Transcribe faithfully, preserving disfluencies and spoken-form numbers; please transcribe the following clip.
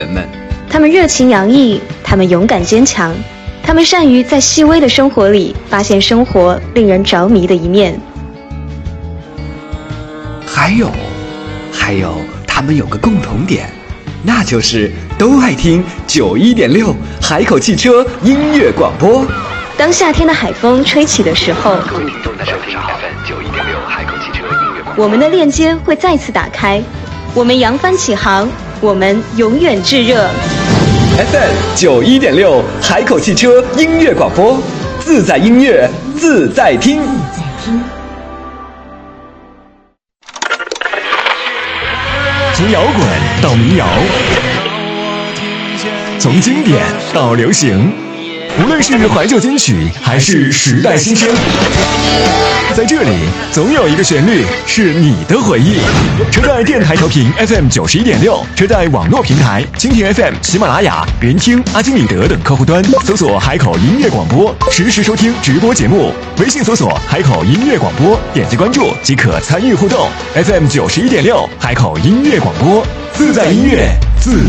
人们。 他们热情洋溢，他们勇敢坚强，他们善于在细微的生活里发现生活令人着迷的一面。 还有，还有，他们有个共同点，那就是都爱听九一点六海口汽车音乐广播。 当夏天的海风吹起的时候，我们的链接会再次打开，我们扬帆起航，我们永远炙热。 F M 九一点六海口汽车音乐广播，自在音乐，自在听。 从摇滚到民谣，从经典到流行，无论是怀旧金曲还是时代新声，在这里总有一个旋律是你的回忆。车载电台调频 F M 九十一点六，车载网络平台蜻蜓 F M、喜马拉雅、联听、阿基米德等客户端搜索海口音乐广播，实时收听直播节目。微信搜索海口音乐广播，点击关注即可参与互动。F M 九十一点六，海口音乐广播，自在音乐，自